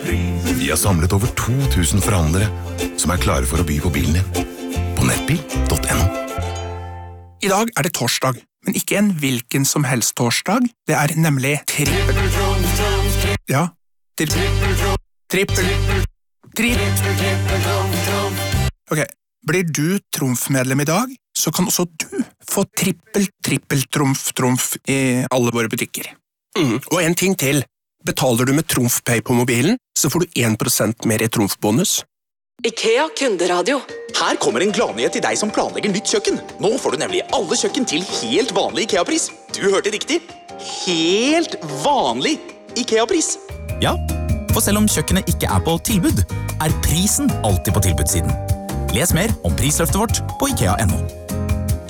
Vi har samlet over 2000 forhandlere som er klare for å by på bilen din. På nettbil.no. I dag er det torsdag, men ikke en hvilken som helst torsdag. Det er nemlig trippel. Ja, trippel. Ok, blir du trumfmedlem i dag, så kan også du få trippel-trumf i alle våre butikker. Og en ting til. Betaler du med TrumfPay på mobilen, så får du 1% mer i trumfbonus. IKEA kunderadio. Her kommer en gladnyhet til deg som planlegger nytt kjøkken. Nå får du nemlig alle kjøkken til helt vanlig IKEA-pris. Du hørte riktig. Helt vanlig IKEA-pris. Ja, for selv om kjøkkenet ikke er på tilbud, er prisen alltid på tilbudssiden. Les mer om prisløftet vårt på IKEA.no.